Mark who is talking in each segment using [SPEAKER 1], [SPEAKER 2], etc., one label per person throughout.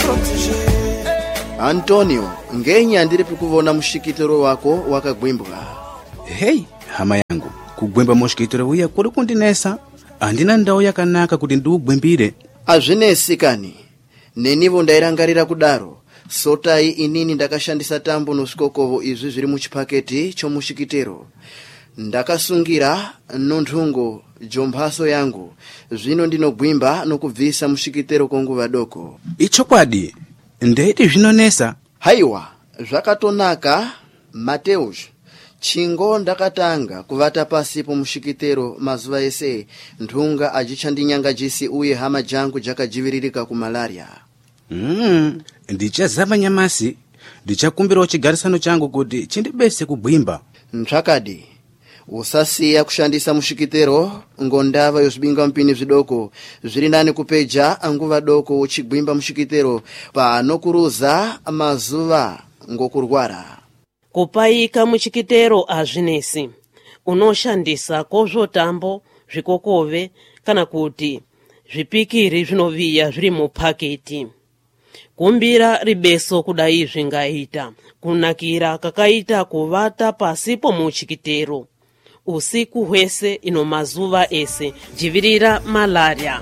[SPEAKER 1] Antonio, ngenya ndiri kuvona mushikitoro wako wakagwimbwa.
[SPEAKER 2] Hey, hama yangu, kugwimba mushikitoro uya kuri kundinesa. Andina ndau yakanaka kuti ndiugwimbire.
[SPEAKER 1] Azvinesi kani. Nenivo ndairangarira kudaro. Sotai inini ndakashandisa tambo nosikokovo izvi zviri muchipaketi chomushikitero. Ndakasungira nonthungo jomphaso yangu. Zvino ndinogwimba nokubvisa mushikitero konguva doko.
[SPEAKER 2] Ichokwadi, ndeiti zvinonesa.
[SPEAKER 1] Haiwa, zvakatonaka, Mateus. Chingo ndakatanga kuvata pasi pomushikitero mazuva ese nthunga ajichandinyanga jisi uye hama jangu jakajiviririka ku malaria.
[SPEAKER 2] Ndichazama nyamasi, ndichakumbira chigarisano changu kuti chindibese kugwimba.
[SPEAKER 1] Ntsvakadi, usasiya kushandisa mushikitero ngondava yozvibinga mpini zvidoko zviri nani kupeja anguva doko uchigwimba mushikitero panokuruza mazuva ngokurwara.
[SPEAKER 3] Kupayika muchikitero azvinesi. Unoshandisa kozvotambo, zvikokove, kana kuti zvipikiri zvinoviya zviri mupaketi. Kumbira ribeso kudai zvingaita. Kunakira kakaita kuvata pasi pomuchikitero. Usiku hwese ino mazuva ese. Jivirira malaria.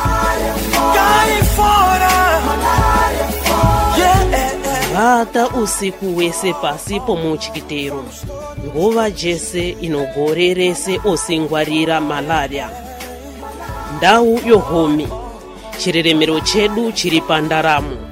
[SPEAKER 3] Vata usiku wese pasi pomuchikitero. Nguva jese inogorerese osingwarira malaria. Ndau yohomi. Chireremero chedu chiri pandaramo.